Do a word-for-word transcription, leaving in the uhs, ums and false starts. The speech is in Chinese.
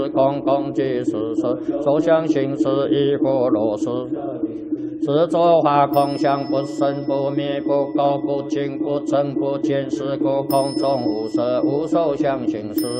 空空即是实，受想行识亦复如是。是作化空相，不生不灭，不垢不净，不增不减，是故空中无色，无受想行识。